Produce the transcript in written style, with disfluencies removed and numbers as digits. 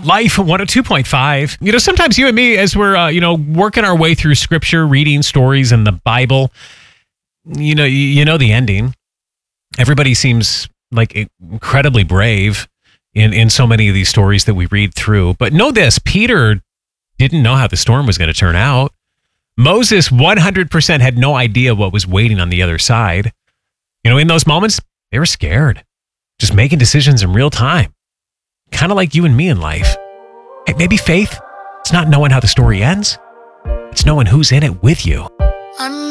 Life 102.5. Sometimes you and me, as we're, working our way through scripture, reading stories in the Bible, you know the ending. Everybody seems like incredibly brave in so many of these stories that we read through. But know this, Peter didn't know how the storm was going to turn out. Moses 100% had no idea what was waiting on the other side. In those moments, they were scared, just making decisions in real time. Kind of like you and me in life. Hey, maybe faith, it's not knowing how the story ends. It's knowing who's in it with you.